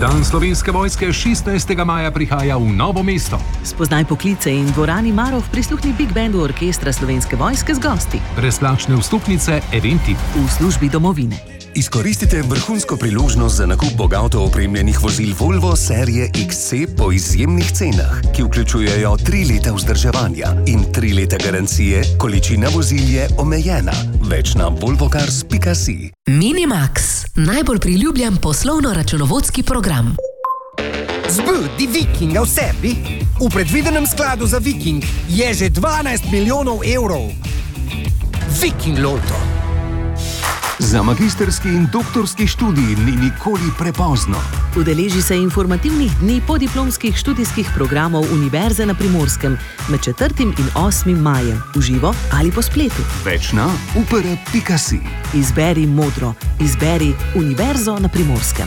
Dan Slovenske vojske 16. maja prihaja v Novo mesto. Spoznaj poklice in dvorani Marof prisluhni Big Bandu orkestra Slovenske vojske z gosti. Brezplačne vstopnice Eventi. V službi domovine. Izkoristite vrhunsko priložnost za nakup bogato opremljenih vozil Volvo serije XC po izjemnih cenah, ki vključujejo 3 leta vzdrževanja in 3 leta garancije, količina vozil je omejena. Več na volvocars.si. Minimax, najbolj priljubljen poslovno-računovodski program. Zbudi Vikinga v sebi. V predvidenem skladu za Viking je že 12 milijonov evrov. Viking Lotto. Za magistrski in doktorski študij ni nikoli prepozno. Udeleži se informativnih dni podiplomskih študijskih programov Univerze na Primorskem med 4. in 8. majem, v živo ali po spletu. Več na upr.si. Izberi modro, izberi Univerzo na Primorskem.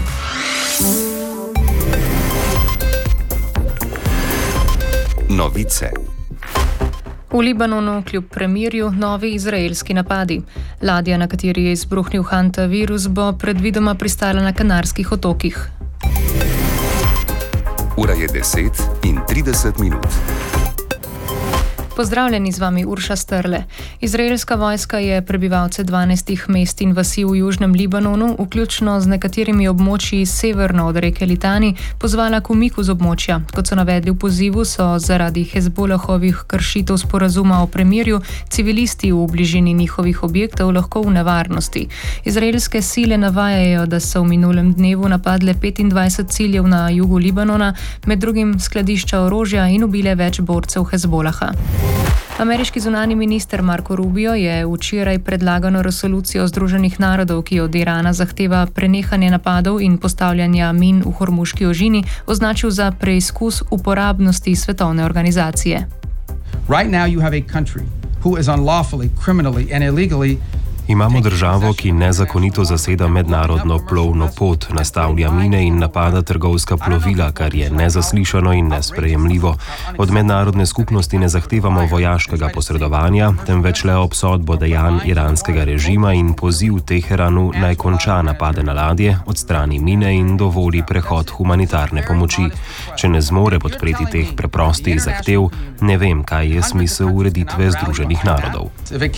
Novice. V Libanonu kljub premirju novi izraelski napadi. Ladja, na kateri je izbruhnil hantavirus, bo predvidoma pristala na Kanarskih otokih. Ura je 10:30. Pozdravljeni, z vami Urša Strle. Izraelska vojska je prebivalce 12 mest in vasi v južnem Libanonu, vključno z nekaterimi območji severno od reke Litani, pozvala k umiku z območja. Kot so navedli v pozivu, so zaradi Hezbolahovih kršitev sporazuma o premirju civilisti v bližini njihovih objektov lahko v nevarnosti. Izraelske sile navajajo, da so v minulem dnevu napadle 25 ciljev na jugu Libanona, med drugim skladišča orožja, in ubile več borcev Hezbolaha. Ameriški zunanji minister Marco Rubio je včeraj predlagano resolucijo Združenih narodov, ki od Irana zahteva prenehanje napadov in postavljanja min v Hormuški ožini, označil za preizkus uporabnosti svetovne organizacije. Right now you have a country who is unlawfully, criminally and illegally Imamo državo, ki nezakonito zaseda mednarodno plovno pot, nastavlja mine in napada trgovska plovila, kar je nezaslišano in nesprejemljivo. Od mednarodne skupnosti ne zahtevamo vojaškega posredovanja, temveč le obsodbo dejanj iranskega režima in poziv Teheranu naj konča napade na ladje, odstrani mine in dovoli prehod humanitarne pomoči. Če ne zmore podpreti teh preprostih zahtev, ne vem, kaj je smisel ureditve Združenih narodov.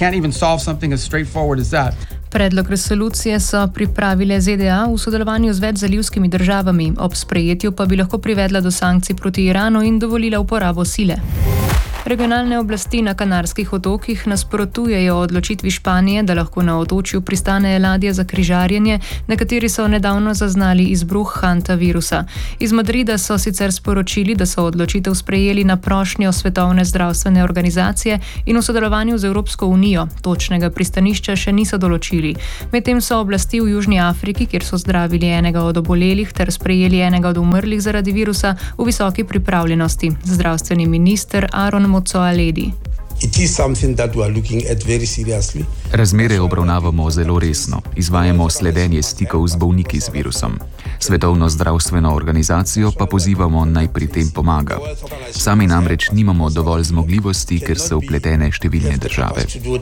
Predlog resolucije so pripravile ZDA v sodelovanju z več zalivskimi državami, ob sprejetju pa bi lahko privedla do sankcij proti Iranu in dovolila uporabo sile. Regionalne oblasti na Kanarskih otokih nasprotujejo odločitvi Španije, da lahko na otočju pristanejo ladje za križarjenje, na kateri so nedavno zaznali izbruh hantavirusa. Iz Madrida so sicer sporočili, da so odločitev sprejeli na prošnjo Svetovne zdravstvene organizacije in v sodelovanju z Evropsko unijo. Točnega pristanišča še niso določili. Medtem so oblasti v Južni Afriki, kjer so zdravili enega od obolelih ter sprejeli enega od umrlih zaradi virusa, v visoki pripravljenosti. Zdravstveni minister Aaron Motsoaledi. Razmere obravnavamo zelo resno. Izvajamo sledenje stikov z bolniki z virusom. Svetovno zdravstveno organizacijo pa pozivamo, naj pri tem pomaga. Sami namreč nimamo dovolj zmogljivosti, ker so vpletene številne države.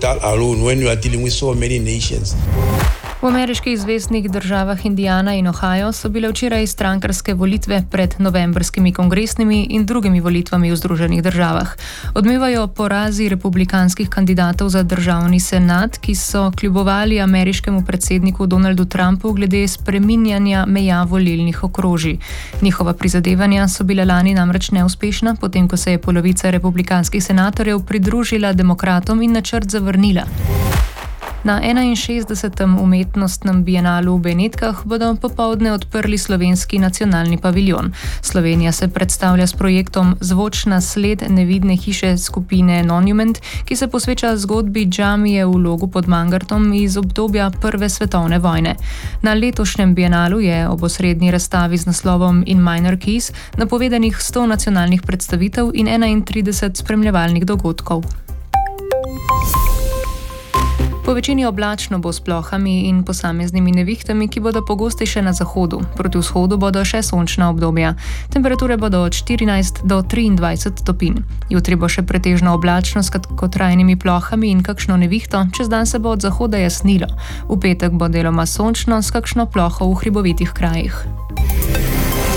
V ameriških zveznih državah Indiana in Ohio so bile včeraj strankarske volitve pred novembrskimi kongresnimi in drugimi volitvami v Združenih državah. Odmevajo porazi republikanskih kandidatov za državni senat, ki so kljubovali ameriškemu predsedniku Donaldu Trumpu glede spreminjanja meja volilnih okrožij. Njihova prizadevanja so bile lani namreč neuspešna, potem ko se je polovica republikanskih senatorjev pridružila demokratom in načrt zavrnila. Na 61. umetnostnem bienalu v Benetkah bodo popoldne odprli slovenski nacionalni paviljon. Slovenija se predstavlja s projektom Zvočna sled nevidne hiše skupine Monument, ki se posveča zgodbi džamije v Logu pod Mangartom iz obdobja Prve svetovne vojne. Na letošnjem bienalu je ob osrednji razstavi z naslovom In Minor Keys napovedanih 100 nacionalnih predstavitev in 31 spremljevalnih dogodkov. Po večini oblačno bo s plohami in posameznimi nevihtami, ki bodo pogostejše na zahodu. Proti vzhodu bodo še sončna obdobja. Temperature bodo od 14 do 23 stopinj. Jutri bo še pretežno oblačno s kratkotrajnimi plohami in kakšno nevihto, čez dan se bo od zahoda jasnilo. V petek bo deloma sončno s kakšno ploho v hribovitih krajih.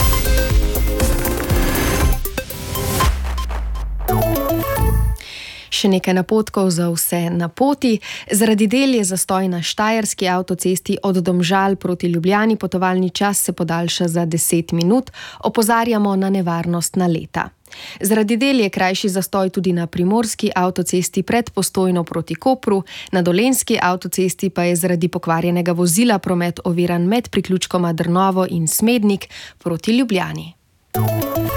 Še nekaj napotkov za vse na poti. Zaradi del je zastoj na Štajerski avtocesti od Domžal proti Ljubljani. Potovalni čas se podaljša za 10 minut. Opozarjamo na nevarnost naleta. Zaradi del je krajši zastoj tudi na Primorski avtocesti pred Postojno proti Kopru. Na Dolenjski avtocesti pa je zaradi pokvarjenega vozila promet oviran med priključkoma Drnovo in Smednik proti Ljubljani.